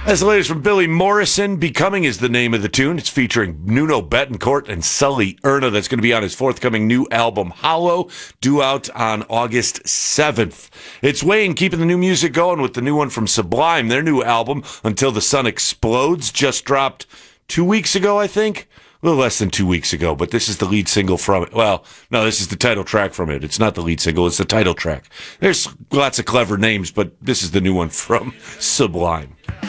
That's the latest from Billy Morrison. Becoming is the name of the tune. It's featuring Nuno Betancourt and Sully Erna. That's going to be on his forthcoming new album, Hollow, due out on August 7th. It's Wayne keeping the new music going with the new one from Sublime. Their new album, Until the Sun Explodes, just dropped 2 weeks ago, I think. A little less than 2 weeks ago, but this is the lead single from it. Well, no, this is the title track from it. It's not the lead single, it's the title track. There's lots of clever names, but this is the new one from Sublime.